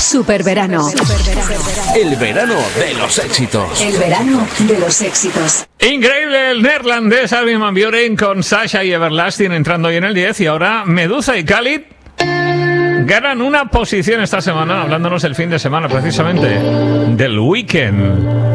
Superverano. El verano de los éxitos. El verano de los éxitos. Increíble el neerlandés Armin van Buuren con Sasha y Everlasting entrando hoy en el 10, y ahora Medusa y Khalid ganan una posición esta semana, hablándonos el fin de semana precisamente del Weekend.